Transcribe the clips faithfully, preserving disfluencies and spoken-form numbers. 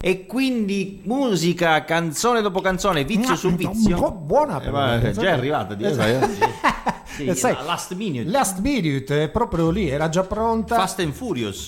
e quindi musica, canzone dopo canzone, vizio su vizio. Buona eh, ma, già è arrivata, sì, sai, la last minute. Last minute è proprio lì, era già pronta. Fast and Furious.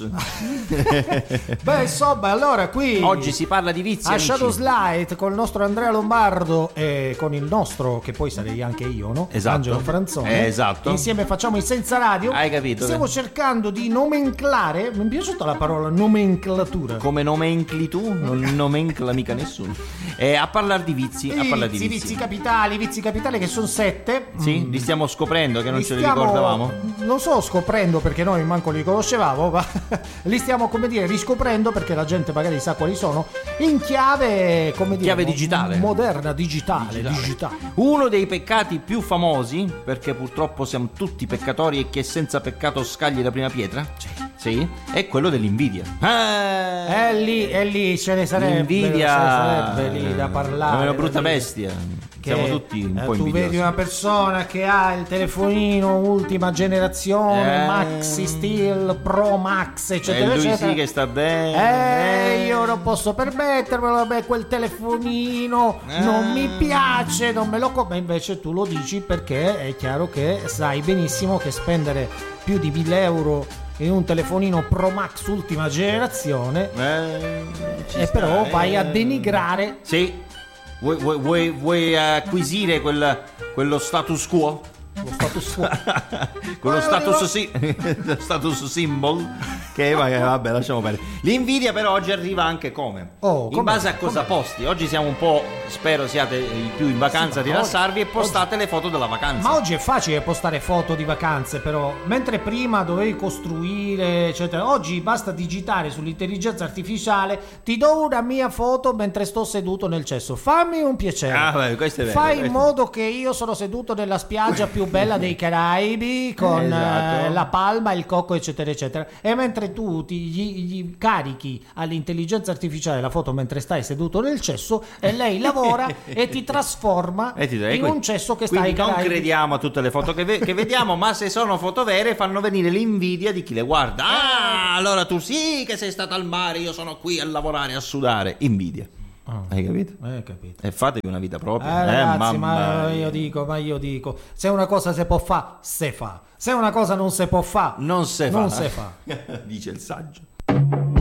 Beh, insomma, allora qui oggi si parla di vizi. A Shadows Light con il nostro Andrea Lombardo e con il nostro, che poi sarei anche io, no? Esatto. Angelo Franzone. Eh, esatto. Insieme facciamo il Senza Radio. Hai capito? Stiamo che... cercando di nomenclare. Mi è piaciuta la parola nomenclatura. Come nomencli tu? Non nomencla mica nessuno. Eh, a parlare di vizi, vizi, a parlare di vizi. Vizi capitali, vizi capitali che sono sette. Sì, mm. li stiamo scoprendo che non li ce li stiamo, ricordavamo. Non so scoprendo perché noi manco li conoscevamo, ma li stiamo, come dire, riscoprendo perché la gente magari sa quali sono, in chiave, come dire, chiave digitale. Moderna, digitale, digitale. digitale. Uno dei peccati più famosi, perché purtroppo siamo tutti peccatori e chi è senza peccato scagli la prima pietra. Sì. Sì, è quello dell'invidia. Eh, è lì, è lì, ce ne sarebbe, l'invidia, ce ne sarebbe lì da parlare. È una brutta bestia. Che, siamo tutti un eh, po' tu invidiosi. vedi una persona che ha il telefonino ultima generazione, eh, Maxi Steel Pro Max, eccetera, e lui eccetera. sì che sta bene. Eh, io non posso permettermelo, vabbè, quel telefonino eh. non mi piace, non me lo compro. Invece tu lo dici perché è chiaro che sai benissimo che spendere più di mille euro in un telefonino Pro Max ultima generazione eh, e sta, però eh. vai a denigrare. Sì. Vuoi, vuoi, vuoi, vuoi acquisire quel, quello status quo? Lo status quo. Quello status, sì, status symbol che vabbè, lasciamo perdere. L'invidia però oggi arriva anche come? Oh, in base a cosa com'è? Posti. Oggi siamo un po', spero siate più in vacanza, sì, rilassarvi oggi, e postate oggi, le foto della vacanza. Ma oggi è facile postare foto di vacanze, però mentre prima dovevi costruire eccetera, oggi basta digitare sull'intelligenza artificiale: ti do una mia foto mentre sto seduto nel cesso, fammi un piacere. Ah, beh, questo è vero, fai questo. in modo che io sono seduto nella spiaggia più bella dei Caraibi con esatto. eh, la palma, il cocco eccetera eccetera, e mentre tu ti, gli, gli carichi all'intelligenza artificiale la foto mentre stai seduto nel cesso e lei lavora e ti trasforma e ti in quindi, un cesso che sta ai Caraibi. Non Caraibi. crediamo a tutte le foto che, ve- che vediamo, ma se sono foto vere fanno venire l'invidia di chi le guarda. Ah, allora tu sì che sei stato al mare, io sono qui a lavorare, a sudare. Invidia. Oh. Hai capito? Hai capito. E fatevi una vita propria. Eh, ragazzi, eh, mamma ma io dico, ma io dico, se una cosa si può fa, se fa. Se una cosa non si può fa, non se fa. Non se fa. Dice il saggio.